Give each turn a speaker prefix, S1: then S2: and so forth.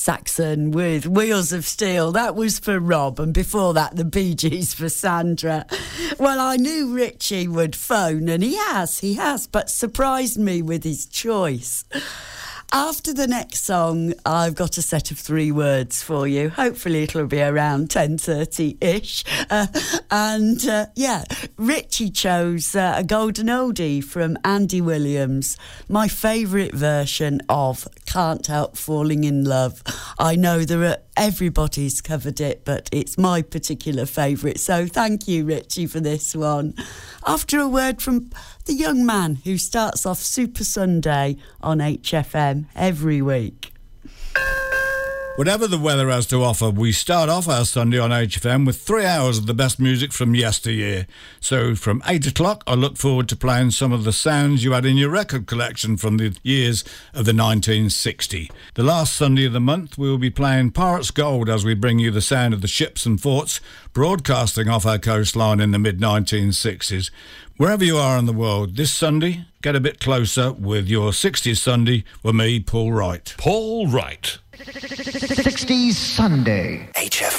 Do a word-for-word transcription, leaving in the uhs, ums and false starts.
S1: Saxon with Wheels of Steel. That was for Rob, and before that, the Bee Gees for Sandra. Well, I knew Richie would phone, and he has, he has, but surprised me with his choice. After the next song, I've got a set of three words for you. Hopefully it'll be around ten thirty-ish. Uh, and, uh, yeah, Richie chose uh, a golden oldie from Andy Williams, my favourite version of Can't Help Falling in Love. I know there are everybody's covered it, but it's my particular favourite. So thank you, Richie, for this one. After a word from the young man who starts off Super Sunday on H F M every week.
S2: Whatever the weather has to offer, we start off our Sunday on H F M with three hours of the best music from yesteryear. So from eight o'clock, I look forward to playing some of the sounds you had in your record collection from the years of the nineteen sixty. The last Sunday of the month, we will be playing Pirates Gold as we bring you the sound of the ships and forts broadcasting off our coastline in the mid nineteen sixties. Wherever you are in the world, this Sunday, get a bit closer with your sixties Sunday with me, Paul Wright.
S3: Paul Wright.
S4: sixties Sunday.
S5: H F